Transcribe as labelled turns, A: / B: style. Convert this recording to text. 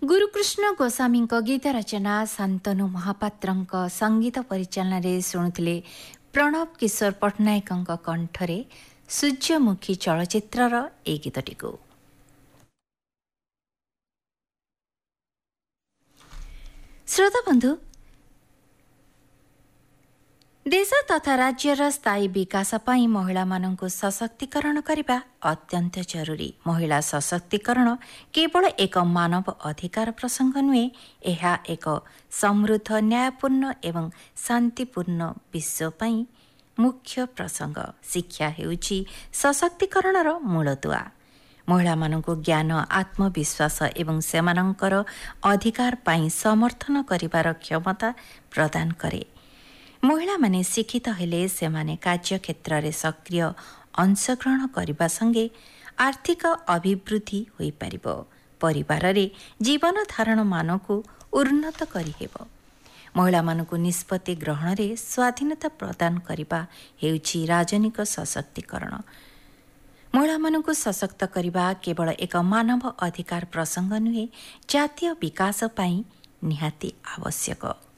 A: गुरुकृष्ण गोस्वामी गीत रचना शांतनु महापात्र संगीत परिचालन शुणुले प्रणव किशोर पट्टनायक कंठरे सूर्यमुखी चलचित्रर ए गीतटी श्रोता बंधु देश तथा राज्यर स्थायी विकास पई महिला माननकु सशक्तिकरण करिबा अत्यंत जरूरी। महिला सशक्तिकरण केवल एक मानव अधिकार प्रसंग नुहे, एहा एक समृद्ध न्यायपूर्ण एवं शांतिपूर्ण विश्व पई मुख्य प्रसंग। शिक्षा हेउची सशक्तिकरणर मूलदुआ। महिला माननकु ज्ञान आत्मविश्वास एवं सेमानंकर अधिकार पई समर्थन करिबार क्षमता प्रदान करे। महिला माने शिक्षित हेले सेमाने कार्य क्षेत्र रे सक्रिय अंशग्रहण करने संगे आर्थिक अभिवृद्धि होई परिबो। परिवार रे जीवन धारण मानकु उन्नत करि हेबो। महिला मानकु निष्पत्ति ग्रहण रे स्वाधीनता प्रदान करिबा हेउची राजनीतिक सशक्तिकरण। महिला मानकु सशक्त करिबा केवल एक मानव अधिकार प्रसंग नुहे, जातीय विकास पई निहाती आवश्यक।